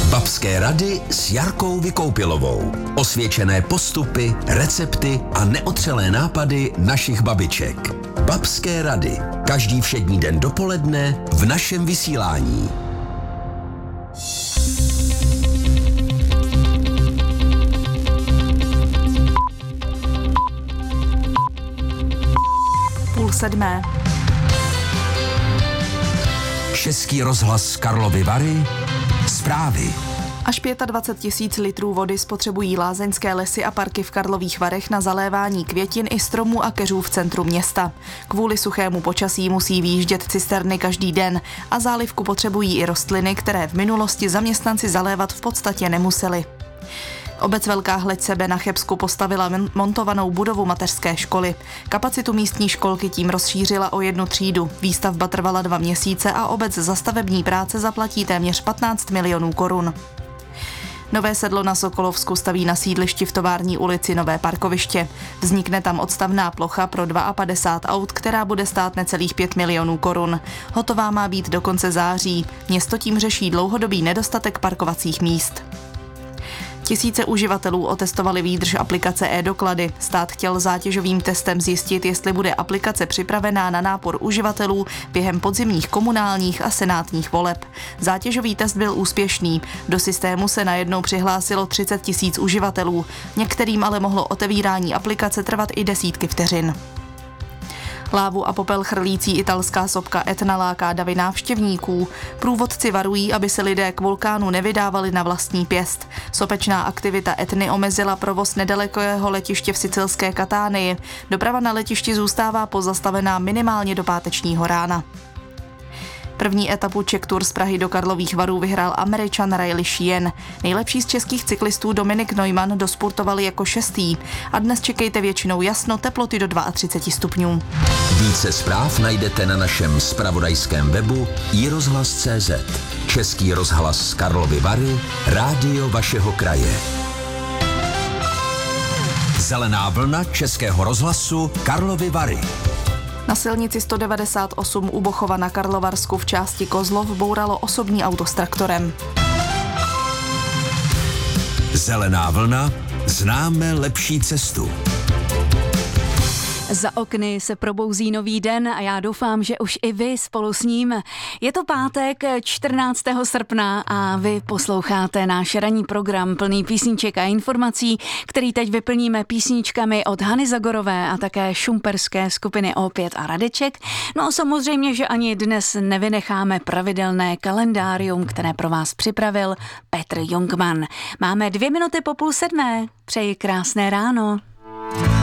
Babské rady s Jarkou Vykoupilovou. Osvědčené postupy, recepty a neotřelé nápady našich babiček. Babské rady. Každý všední den dopoledne v našem vysílání. Půl sedmé. Český rozhlas Karlovy Vary. Zprávy. Až 25 000 litrů vody spotřebují lázeňské lesy a parky v Karlových Varech na zalévání květin i stromů a keřů v centru města. Kvůli suchému počasí musí vyjíždět cisterny každý den a zálivku potřebují i rostliny, které v minulosti zaměstnanci zalévat v podstatě nemuseli. Obec Velká Hleďsebe na Chebsku postavila montovanou budovu mateřské školy. Kapacitu místní školky tím rozšířila o 1 třídu. Výstavba trvala 2 měsíce a obec za stavební práce zaplatí téměř 15 milionů korun. Nové sedlo na Sokolovsku staví na sídlišti v Tovární ulici nové parkoviště. Vznikne tam odstavná plocha pro 52 aut, která bude stát necelých 5 milionů korun. Hotová má být do konce září. Město tím řeší dlouhodobý nedostatek parkovacích míst. Tisíce uživatelů otestovali výdrž aplikace e-doklady. Stát chtěl zátěžovým testem zjistit, jestli bude aplikace připravená na nápor uživatelů během podzimních komunálních a senátních voleb. Zátěžový test byl úspěšný. Do systému se najednou přihlásilo 30 000 uživatelů. Některým ale mohlo otevírání aplikace trvat i desítky vteřin. Lávu a popel chrlící italská sopka Etna láká davy návštěvníků. Průvodci varují, aby se lidé k vulkánu nevydávali na vlastní pěst. Sopečná aktivita Etny omezila provoz nedalekého letiště v sicilské Katánii. Doprava na letišti zůstává pozastavená minimálně do pátečního rána. První etapu Czech Tour z Prahy do Karlových Varů vyhrál Američan Riley Sheehan. Nejlepší z českých cyklistů Dominik Neumann dospurtoval jako 6. A dnes čekejte většinou jasno, teploty do 32 stupňů. Více zpráv najdete na našem zpravodajském webu iRozhlas.cz. Český rozhlas Karlovy Vary, rádio vašeho kraje. Zelená vlna Českého rozhlasu Karlovy Vary. Na silnici 198 u Bochova na Karlovarsku v části Kozlov bouralo osobní auto s traktorem. Zelená vlna, známe lepší cestu. Za okny se probouzí nový den a já doufám, že už i vy spolu s ním. Je to pátek 14. srpna a vy posloucháte náš ranní program plný písniček a informací, který teď vyplníme písničkami od Hany Zagorové a také šumperské skupiny O5 a Radeček. No a samozřejmě, že ani dnes nevynecháme pravidelné kalendárium, které pro vás připravil Petr Jungmann. Máme 2 minuty po 6:30. Přeji krásné ráno.